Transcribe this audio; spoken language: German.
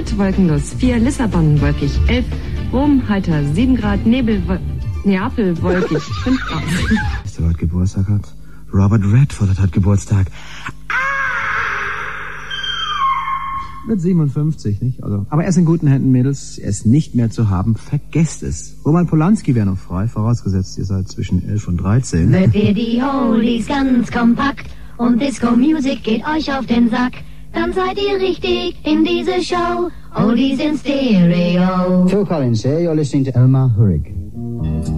Madrid wolkenlos 4, Lissabon wolkig 11, Rom heiter 7 Grad, Neapel wolkig 5 Grad. Weißt du, wer heute Geburtstag hat? Robert Redford hat Geburtstag. Wird 57, nicht? Also, aber er ist in guten Händen, Mädels. Er ist nicht mehr zu haben. Vergesst es. Roman Polanski wäre noch frei, vorausgesetzt, ihr seid zwischen 11 und 13. Hört ihr die Oldies ganz kompakt und Disco-Music geht euch auf den Sack, dann seid ihr richtig in diese Show. Oldies in Stereo. Phil Collins here. You're listening to Elmer Hurrig.